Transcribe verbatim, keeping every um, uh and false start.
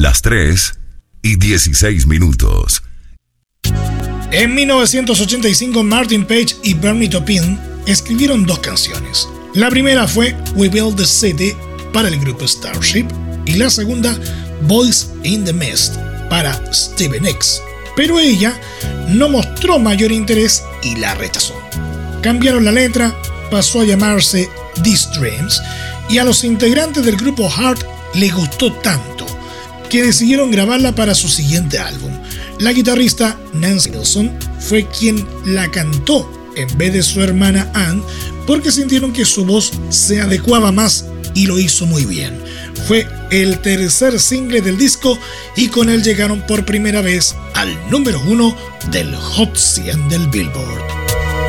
las tres y dieciséis minutos. En mil novecientos ochenta y cinco, Martin Page y Bernie Taupin escribieron dos canciones. La primera fue We Build the City para el grupo Starship y la segunda Boys in the Mist para Stevie Nicks, pero ella no mostró mayor interés y la rechazó. Cambiaron la letra, pasó a llamarse These Dreams y a los integrantes del grupo Heart les gustó tanto que decidieron grabarla para su siguiente álbum. La guitarrista Nancy Wilson fue quien la cantó en vez de su hermana Ann porque sintieron que su voz se adecuaba más y lo hizo muy bien. Fue el tercer single del disco y con él llegaron por primera vez al número uno del Hot cien del Billboard.